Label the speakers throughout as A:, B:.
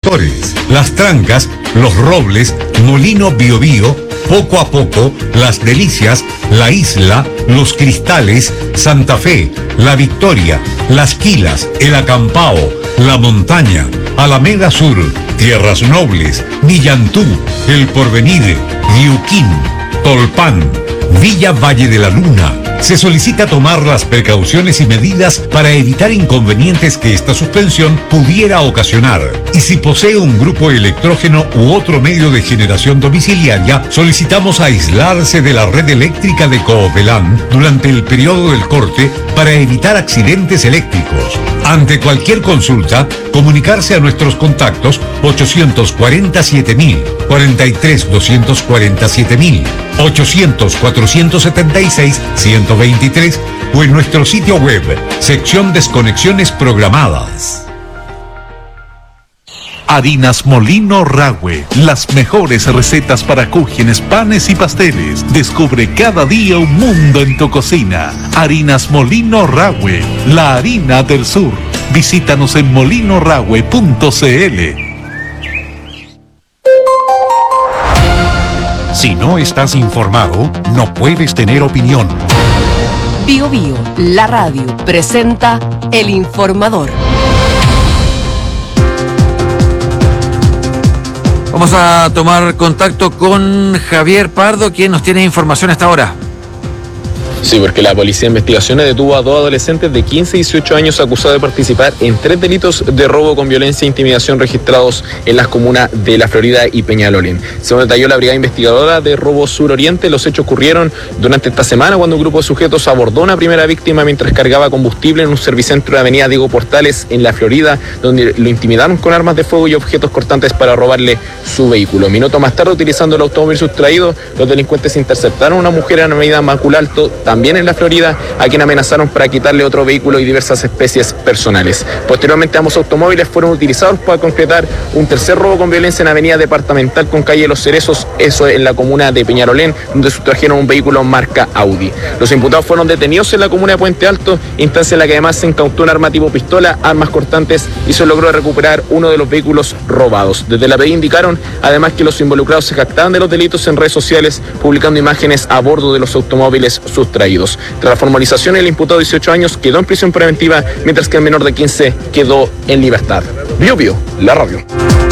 A: sectores: Las Trancas, Los Robles, Molino Biobío, Poco a Poco, Las Delicias, La Isla, Los Cristales, Santa Fe, La Victoria, Las Quilas, El Acampao, La Montaña, Alameda Sur, Tierras Nobles, Millantú, El Porvenir, Diuquín, Tolpán, Villa Valle de la Luna. Se solicita tomar las precauciones y medidas para evitar inconvenientes que esta suspensión pudiera ocasionar. Y si posee un grupo electrógeno u otro medio de generación domiciliaria, solicitamos aislarse de la red eléctrica de Coopelán durante el periodo del corte para evitar accidentes eléctricos. Ante cualquier consulta, comunicarse a nuestros contactos 847.000, 43-247.000, 800-476-123 o en nuestro sitio web, sección Desconexiones Programadas.
B: Harinas Molino Rahue, las mejores recetas para cúgenes, panes y pasteles. Descubre cada día un mundo en tu cocina. Harinas Molino Rahue, la harina del sur. Visítanos en molinorahue.cl.
C: Si no estás informado, no puedes tener opinión.
D: Bio Bio, la radio, presenta El Informador.
E: Vamos a tomar contacto con Javier Pardo, quien nos tiene información hasta ahora.
F: Sí, porque la Policía de Investigaciones detuvo a dos adolescentes de 15 y 18 años acusados de participar en 3 delitos de robo con violencia e intimidación registrados en las comunas de La Florida y Peñalolén. Según detalló la Brigada Investigadora de Robo Suroriente, los hechos ocurrieron durante esta semana cuando un grupo de sujetos abordó a una primera víctima mientras cargaba combustible en un servicentro de Avenida Diego Portales en La Florida, donde lo intimidaron con armas de fuego y objetos cortantes para robarle su vehículo. Minutos más tarde, utilizando el automóvil sustraído, los delincuentes interceptaron a una mujer en Avenida Maculalto, también en La Florida, a quien amenazaron para quitarle otro vehículo y diversas especies personales. Posteriormente, ambos automóviles fueron utilizados para concretar un tercer robo con violencia en Avenida Departamental con calle Los Cerezos, eso en la comuna de Peñalolén, donde sustrajeron un vehículo marca Audi. Los imputados fueron detenidos en la comuna de Puente Alto, instancia en la que además se incautó un arma tipo pistola, armas cortantes y se logró recuperar uno de los vehículos robados. Desde la PDI indicaron además que los involucrados se jactaban de los delitos en redes sociales, publicando imágenes a bordo de los automóviles sustraídos. Tras la formalización, el imputado de 18 años quedó en prisión preventiva, mientras que el menor de 15 quedó en libertad. Bio Bio, la radio.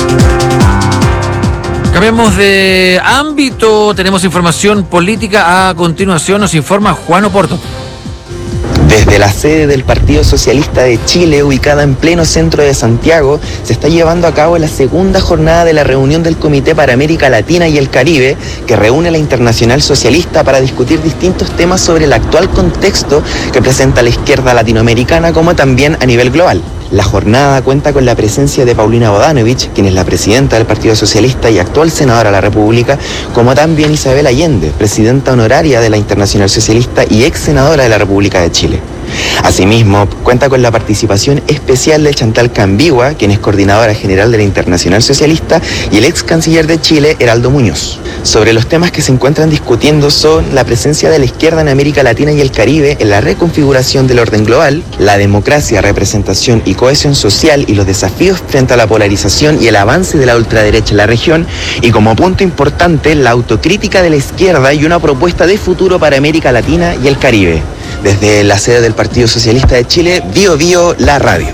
E: Cambiamos de ámbito, tenemos información política. A continuación nos informa Juan Oporto.
G: Desde la sede del Partido Socialista de Chile, ubicada en pleno centro de Santiago, se está llevando a cabo la segunda jornada de la reunión del Comité para América Latina y el Caribe, que reúne a la Internacional Socialista para discutir distintos temas sobre el actual contexto que presenta la izquierda latinoamericana, como también a nivel global. La jornada cuenta con la presencia de Paulina Bodanovich, quien es la presidenta del Partido Socialista y actual senadora de la República, como también Isabel Allende, presidenta honoraria de la Internacional Socialista y ex senadora de la República de Chile. Asimismo, cuenta con la participación especial de Chantal Cambigua, quien es coordinadora general de la Internacional Socialista, y el ex canciller de Chile, Heraldo Muñoz. Sobre los temas que se encuentran discutiendo son la presencia de la izquierda en América Latina y el Caribe en la reconfiguración del orden global, la democracia, representación y cohesión social y los desafíos frente a la polarización y el avance de la ultraderecha en la región, y como punto importante, la autocrítica de la izquierda y una propuesta de futuro para América Latina y el Caribe. Desde la sede del Partido Socialista de Chile, Bio Bio, la radio.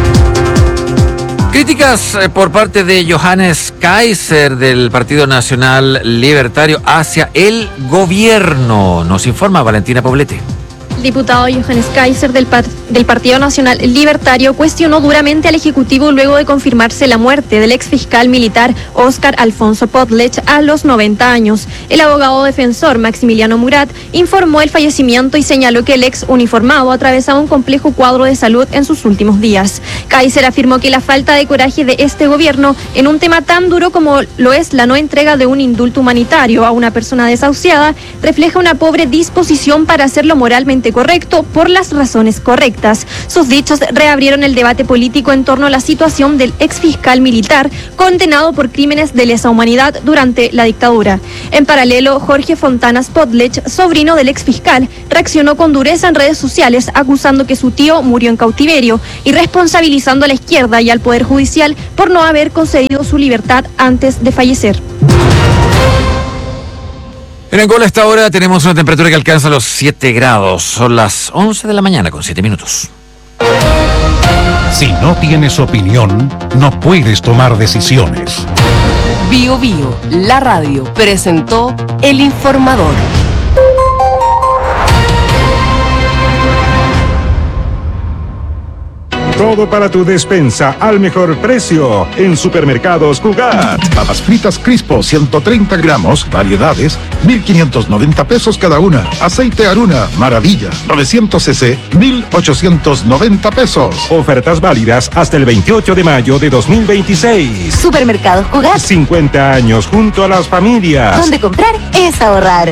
E: Críticas por parte de Johannes Kaiser del Partido Nacional Libertario hacia el gobierno. Nos informa Valentina Poblete.
H: El diputado Johannes Kaiser del Partido Nacional Libertario cuestionó duramente al Ejecutivo luego de confirmarse la muerte del ex fiscal militar Óscar Alfonso Podlech a los 90 años. El abogado defensor Maximiliano Murat informó el fallecimiento y señaló que el ex uniformado atravesaba un complejo cuadro de salud en sus últimos días. Kaiser afirmó que la falta de coraje de este gobierno en un tema tan duro como lo es la no entrega de un indulto humanitario a una persona desahuciada refleja una pobre disposición para hacerlo moralmente políticamente correcto por las razones correctas. Sus dichos reabrieron el debate político en torno a la situación del exfiscal militar condenado por crímenes de lesa humanidad durante la dictadura. En paralelo, Jorge Fontana Spotledge, sobrino del exfiscal, reaccionó con dureza en redes sociales acusando que su tío murió en cautiverio y responsabilizando a la izquierda y al Poder Judicial por no haber concedido su libertad antes de fallecer.
E: En Angola a esta hora tenemos una temperatura que alcanza los 7 grados. Son las 11 de la mañana con 7 minutos.
C: Si no tienes opinión, no puedes tomar decisiones.
D: Bio Bio, la radio, presentó El Informador.
I: Todo para tu despensa al mejor precio en Supermercados Cugat.
J: Papas fritas Crispo, 130 gramos, variedades, 1.590 pesos cada una. Aceite Aruna, Maravilla, 900 cc, 1.890 pesos.
I: Ofertas válidas hasta el 28 de mayo de 2026.
K: Supermercados Cugat.
I: 50 años junto a las familias.
K: Donde comprar es ahorrar.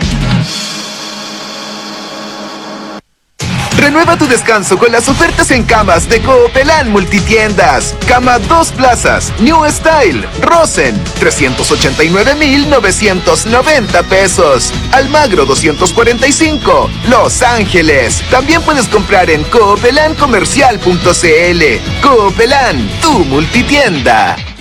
L: Renueva tu descanso con las ofertas en camas de Coopelán Multitiendas. Cama 2 plazas, New Style, Rosen, 389,990 pesos. Almagro 245, Los Ángeles. También puedes comprar en coopelancomercial.cl. Coopelán, tu multitienda.